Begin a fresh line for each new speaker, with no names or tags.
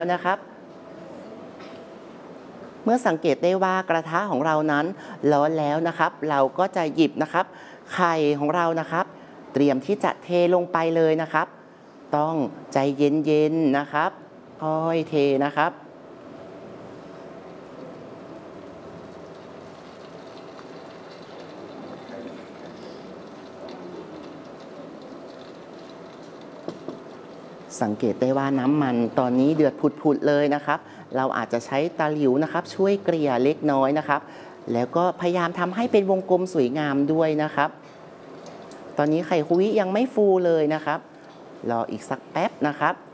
นะครับเมื่อสังเกตได้ว่ากระทะของเรานั้นร้อนแล้วนะครับเราก็จะหยิบนะครับไข่ของเรานะครับเตรียมที่จะเทลงไปเลยนะครับต้องใจเย็นๆนะครับค่อยเทนะครับสังเกตได้ว่าน้ำมันตอนนี้เดือดผุดๆเลยนะครับเราอาจจะใช้ตะหลิวนะครับช่วยเกลี่ยเล็กน้อยนะครับแล้วก็พยายามทำให้เป็นวงกลมสวยงามด้วยนะครับตอนนี้ไข่คุยยังไม่ฟูเลยนะครับรออีกสักแป๊บนะครับ